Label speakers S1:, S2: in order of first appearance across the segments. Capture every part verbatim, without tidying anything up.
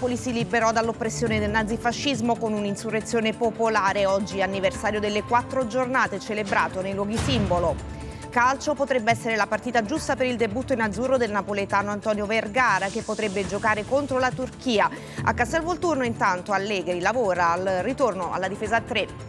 S1: Napoli si liberò dall'oppressione del nazifascismo con un'insurrezione popolare. Oggi anniversario delle quattro giornate celebrato nei luoghi simbolo. Calcio, potrebbe essere la partita giusta per il debutto in azzurro del napoletano Antonio Vergara, che potrebbe giocare contro la Turchia. A Castelvolturno intanto Allegri lavora al ritorno alla difesa a tre.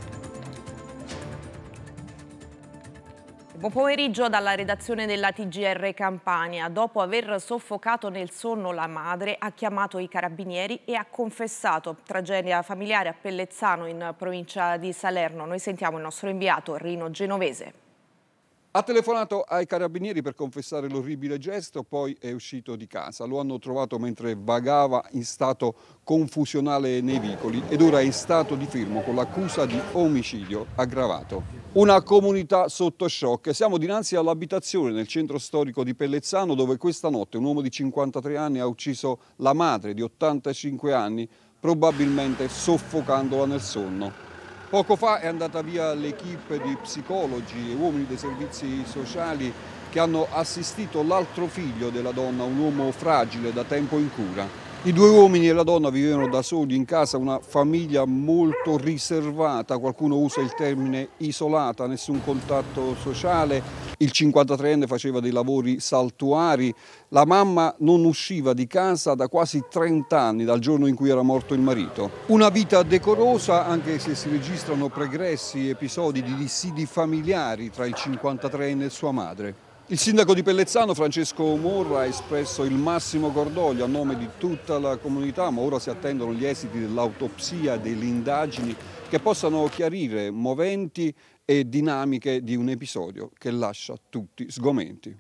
S1: Buon pomeriggio dalla redazione della T G R Campania. Dopo aver soffocato nel sonno la madre, ha chiamato i carabinieri e ha confessato. Tragedia familiare a Pellezzano, in provincia di Salerno. Noi sentiamo il nostro inviato Rino Genovese.
S2: Ha telefonato ai carabinieri per confessare l'orribile gesto, poi è uscito di casa. Lo hanno trovato mentre vagava in stato confusionale nei vicoli ed ora è in stato di fermo con l'accusa di omicidio aggravato. Una comunità sotto shock. Siamo dinanzi all'abitazione nel centro storico di Pellezzano, dove questa notte un uomo di cinquantatré anni ha ucciso la madre di ottantacinque anni, probabilmente soffocandola nel sonno. Poco fa è andata via l'equipe di psicologi e uomini dei servizi sociali che hanno assistito l'altro figlio della donna, un uomo fragile da tempo in cura. I due uomini e la donna vivevano da soli in casa, una famiglia molto riservata, qualcuno usa il termine isolata, nessun contatto sociale. Il cinquantatreenne faceva dei lavori saltuari, la mamma non usciva di casa da quasi trenta anni, dal giorno in cui era morto il marito. Una vita decorosa, anche se si registrano pregressi episodi di dissidi familiari tra il cinquantatreenne e sua madre. Il sindaco di Pellezzano, Francesco Morra, ha espresso il massimo cordoglio a nome di tutta la comunità, ma ora si attendono gli esiti dell'autopsia e delle indagini che possano chiarire moventi e dinamiche di un episodio che lascia tutti sgomenti.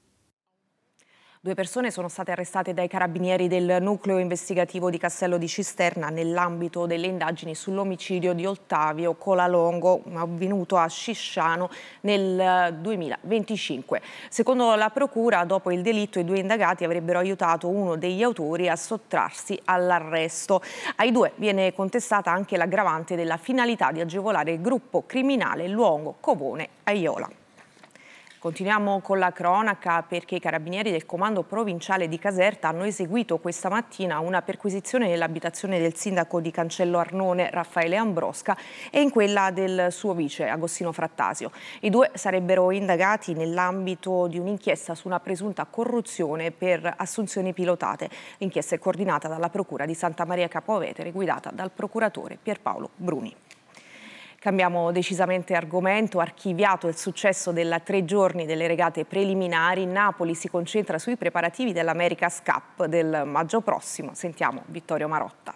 S1: Due persone sono state arrestate dai carabinieri del nucleo investigativo di Castello di Cisterna nell'ambito delle indagini sull'omicidio di Ottavio Colalongo, avvenuto a Scisciano nel duemilaventicinque. Secondo la procura, dopo il delitto, i due indagati avrebbero aiutato uno degli autori a sottrarsi all'arresto. Ai due viene contestata anche l'aggravante della finalità di agevolare il gruppo criminale Luongo Covone Aiola. Continuiamo con la cronaca, perché i carabinieri del comando provinciale di Caserta hanno eseguito questa mattina una perquisizione nell'abitazione del sindaco di Cancello Arnone, Raffaele Ambrosca, e in quella del suo vice, Agostino Frattasio. I due sarebbero indagati nell'ambito di un'inchiesta su una presunta corruzione per assunzioni pilotate. L'inchiesta è coordinata dalla Procura di Santa Maria Capua Vetere, guidata dal procuratore Pierpaolo Bruni. Cambiamo decisamente argomento. Archiviato il successo della tre giorni delle regate preliminari, Napoli si concentra sui preparativi dell'America's Cup del maggio prossimo. Sentiamo Vittorio Marotta.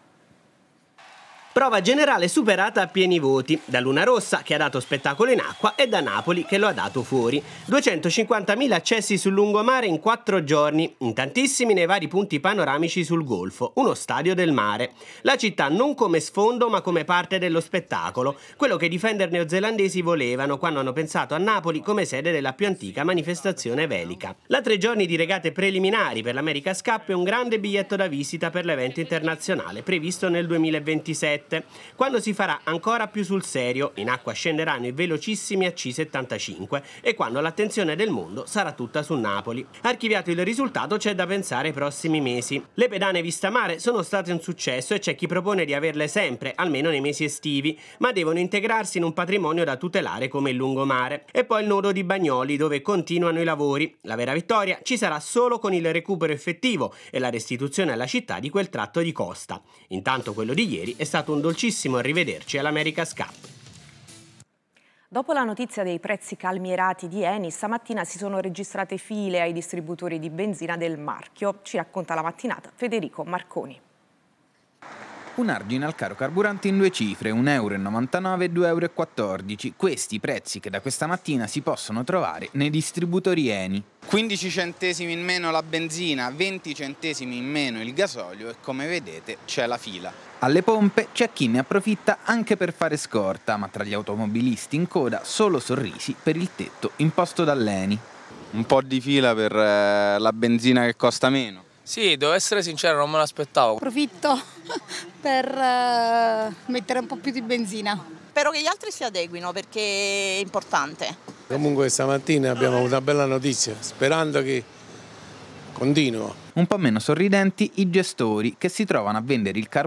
S3: Prova generale superata a pieni voti, da Luna Rossa che ha dato spettacolo in acqua e da Napoli che lo ha dato fuori. duecentocinquantamila accessi sul lungomare in quattro giorni, in tantissimi nei vari punti panoramici sul Golfo, uno stadio del mare. La città non come sfondo ma come parte dello spettacolo, quello che i defender neozelandesi volevano quando hanno pensato a Napoli come sede della più antica manifestazione velica. La tre giorni di regate preliminari per l'America's Cup è un grande biglietto da visita per l'evento internazionale previsto nel duemilaventisette. Quando si farà ancora più sul serio, in acqua scenderanno i velocissimi A C settantacinque e quando l'attenzione del mondo sarà tutta su Napoli. Archiviato il risultato, c'è da pensare ai prossimi mesi. Le pedane vista mare sono state un successo e c'è chi propone di averle sempre, almeno nei mesi estivi, ma devono integrarsi in un patrimonio da tutelare come il lungomare. E poi il nodo di Bagnoli, dove continuano i lavori. La vera vittoria ci sarà solo con il recupero effettivo e la restituzione alla città di quel tratto di costa. Intanto quello di ieri è stato un un dolcissimo arrivederci all'America's Cup.
S1: Dopo la notizia dei prezzi calmierati di Eni, stamattina si sono registrate file ai distributori di benzina del marchio. Ci racconta la mattinata Federico Marconi.
S4: Un argine al caro carburante in due cifre, un euro e novantanove e due euro e quattordici. Questi i prezzi che da questa mattina si possono trovare nei distributori Eni.
S5: quindici centesimi in meno la benzina, venti centesimi in meno il gasolio e come vedete c'è la fila.
S4: Alle pompe c'è chi ne approfitta anche per fare scorta, ma tra gli automobilisti in coda solo sorrisi per il tetto imposto dall'Eni.
S5: Un po' di fila per eh, la benzina che costa meno.
S6: Sì, devo essere sincero, non me l'aspettavo.
S7: Approfitto per uh, mettere un po' più di benzina.
S8: Spero che gli altri si adeguino perché è importante.
S9: Comunque stamattina abbiamo una bella notizia, sperando che continua.
S4: Un po' meno sorridenti i gestori che si trovano a vendere il carburante